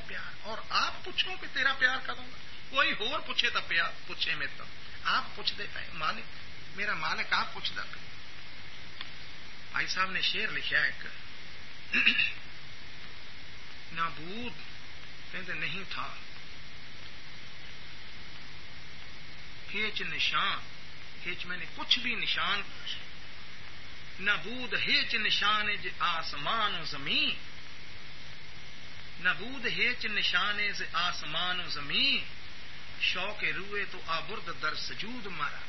پیار. اور آپ پوچھو کہ تیرا پیار کدوں گا. کوئی ہور پوچھے تو پیار پوچھے میرے تو آپ پوچھتے پے مالک میرا مالک آپ پوچھتا پہ. بھائی صاحب نے شعر لکھا ایک نابود کہتے نہیں تھا ہیچ نشان ہیچ میں نے کچھ بھی نشان نابود ہیچ نشان آسمان و زمین نابود ہیچ نشان آسمان و زمین شوق روئے تو آبرد در سجود مارا.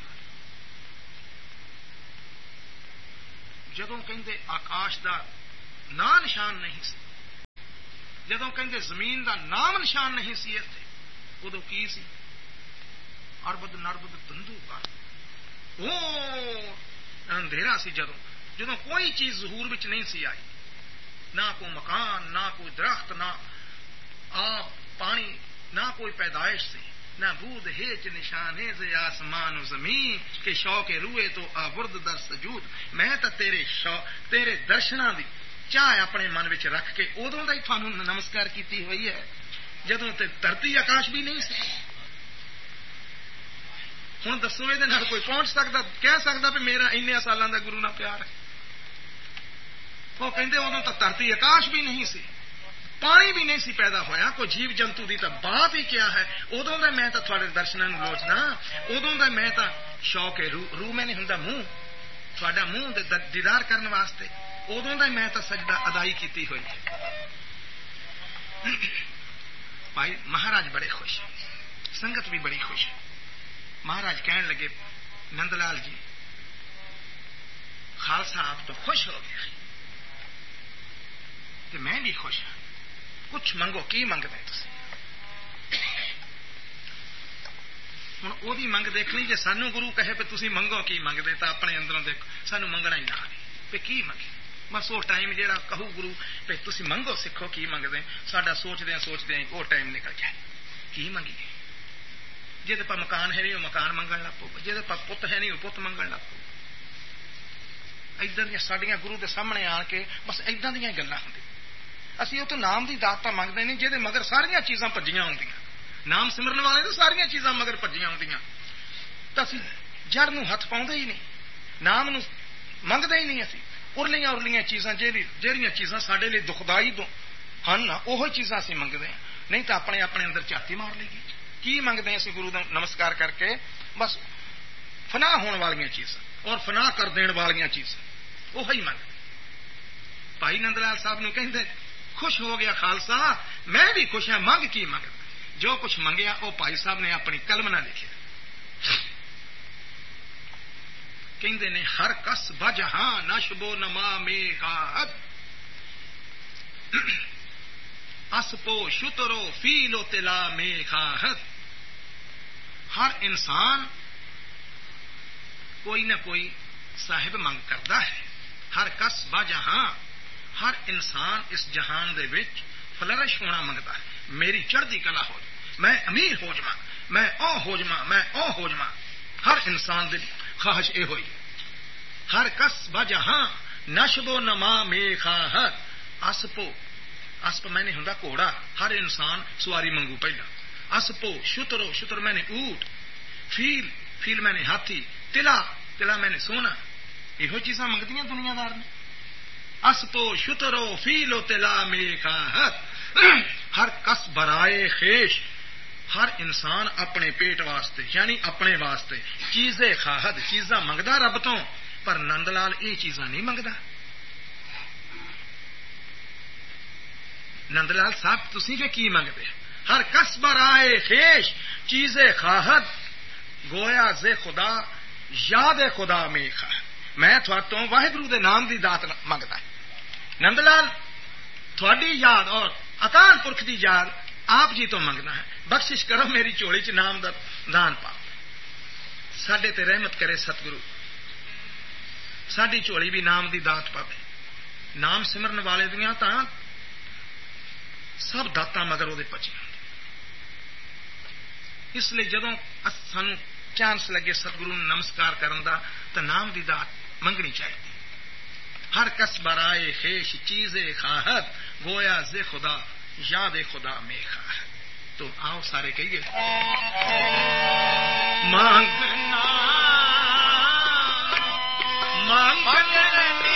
جدوں کہندے آکاش دا نا نشان نہیں سی جدوں کہندے زمین دا نام نشان نہیں سی اتنے ادو کی سی اربد نربد دندو کر وہ اندھیرا سی جدوں کوئی چیز ظہور وچ نہیں سی آئی نہ کوئی مکان نہ کوئی درخت نہ آب پانی نہ کوئی پیدائش سی نہ بود ہیچ نشانے سے آسمان و زمین کے شوق روئے تو آبرد در سجود. میں تو تیرے درشنا دی چاہ اپنے من وچ رکھ کے ادوں دا ہی تھانوں نمسکار کیتی ہوئی ہے جدوں تے دھرتی آکاش بھی نہیں سی. ہوں دسو یہ کوئی پہنچ سکتا کہہ سکتا بھی میرا ان سالوں کا گرو نہ پیار ہے. وہ کہندے ادوں تو دھرتی آکاش بھی نہیں سی پانی بھی نہیں سی پیدا ہویا کوئی جیو جنتو دی تو بات ہی کیا ہے. ادوں دا میں تو تھوڑے درشناں نوں لوچنا ادوں دا میں تو شوق روح میں نہیں ہوندا منہ تھوڑا منہ دیدار کرنے واسطے ادوں دا میں تو سجدہ ادائی کیتی ہوئی ہے. بھائی مہاراج بڑے خوش سنگت بھی بڑی خوش. مہاراج کہن لگے نند لال جی خالصہ آپ تو خوش ہو گیا کہ میں بھی خوش ہوں. کچھ منگو کی منگتے ہوں وہی منگ دیکھنی جی سانو گرو کہے پہ تھی منگو کی منگتے تو اپنے اندروں دیکھو سانو منگنا ہی نہ آئے پہ کی منگے. بس وہ ٹائم جہاں کہو گرو پہ تھی منگو سیکھو کی منگتے ساڈا سوچدے وہ ٹائم نکل جائے کی منگیے. جہد پا مکان ہے نہیں وہ مکان منگن لگ پو جہد پا پت ہے نہیں وہ پت منگن لگ پو. ادھر دیا سڈیا گرو کے سامنے آ کے بس ادھر دیا گلا ہوں اسی وہ تو نام کی دات منگتے نہیں جہد مگر ساریا چیزاں بجیاں ہوں نام سمرن والے تو ساریا چیزاں مگر بجیاں ہوں تو اسی جڑ نو ہاتھ پاؤں ہی نہیں نام نو منگتے ہی نہیں اسی ارلیاں ارلیاں چیزاں جہاں چیزاں سارے لیے دکھدائی ہیں وہ چیزاں اسی منگتے ہیں. نہیں تو اپنے اپنے اندر جاتی مار لے گی. کی منگتے ہیں اسی گرو کا نمسکار کر کے بس فنا ہونے والی چیزاں اور فنا کر دین والی چیزاں وہی منگتے. بھائی نند لال صاحب نو کہندے خوش ہو گیا خالصہ میں بھی خوش ہوں. منگ کی منگتا جو کچھ منگیا وہ بھائی صاحب نے اپنی قلم نہ لکھا. کہندے نے ہر کس بجہاں نشبو نما میں خاحت اسپو شترو فیلو تلا میں خاحت. ہر انسان کوئی نہ کوئی صاحب منگ کرتا ہے. ہر کس بجہاں ہر انسان اس جہان دے وچ فلرش ہونا منگتا ہے. میری چڑھتی کلا ہو میں امیر ہو جما میں او ہو جما میں او ہو جما. ہر انسان دی خواہش یہ ہوئی. ہر کس بجہاں نشبو نما میں خواہت اسپو اسپ میں نے ہوں گھوڑا ہر انسان سواری منگو پہلا. اسپو شترو شتر میں نے اونٹ فیل فیل میں نے ہاتھی تلا تلا میں نے سونا. یہ چیزاں منگتی ہیں دنیا دار نے. اسپو شترو فیلو تلا میں خواہت. ہر کس برائے خیش ہر انسان اپنے پیٹ واسطے یعنی اپنے واسطے چیزیں خواہد چیزاں منگتا رب تو پر نند لال یہ چیزاں نہیں منگتا. نند لال صاحب تسی کہ کی منگتے ہر کس برائے خیش چیزیں خواہد گویا زے خدا یاد خدا میں خواہد. میں تو واحگرو دے نام دی دات منگتا ہے. نند لال تھوڑی یاد اور اکال پرکھ دی یاد آپ جی تو منگنا ہے. بخشش کرو میری چوڑی چ نام دا دان پا ساڈے تے رحمت کرے ستگرو ساڈی چوڑی بھی نام دی دات پاوے. نام سمرن والے دیاں تاں سب داتا مگر وہ پچی. اس لیے جدوں سانو چانس لگے ستگرو نمسکار کرن دا تو نام دی دات منگنی چاہیے. ہر کس برائے خیش چیزیں خواہد گویا زے خدا یاد خدا میں خواہ. تو آؤ سارے کہیے مانگنا مانگنے